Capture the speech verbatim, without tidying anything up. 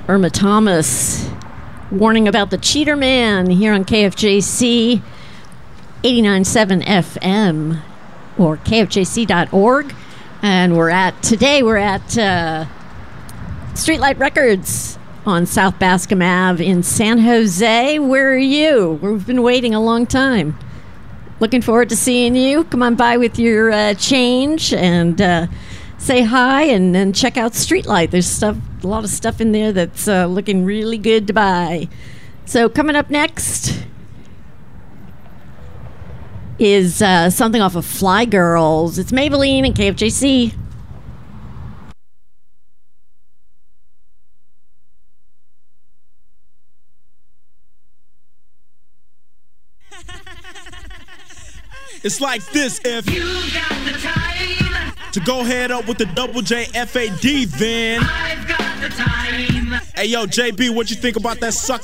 Irma Thomas. Warning about the Cheater Man here on K F J C eighty-nine point seven F M or K F J C dot org. And we're at, today we're at uh, Streetlight Records on South Bascom Avenue in San Jose. Where are you? We've been waiting a long time. Looking forward to seeing you. Come on by with your uh, change and uh, say hi and then check out Streetlight. There's stuff, a lot of stuff in there that's uh, looking really good to buy. So coming up next is uh, something off of Fly Girls. It's Maybelline and K F J C. It's like this, if you got the time to go head up with the double J F A D, then I've got the time. Hey yo, J B, what you think about that sucker